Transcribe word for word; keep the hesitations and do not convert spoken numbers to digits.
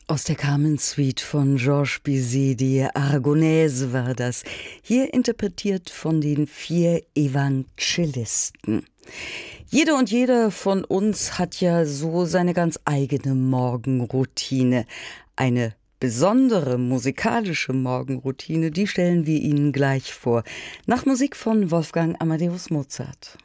Aus der Carmen Suite von Georges Bizet, die Aragonese war das, hier interpretiert von den vier Evangelisten. Jede und jeder von uns hat ja so seine ganz eigene Morgenroutine. Eine besondere musikalische Morgenroutine, die stellen wir Ihnen gleich vor. Nach Musik von Wolfgang Amadeus Mozart.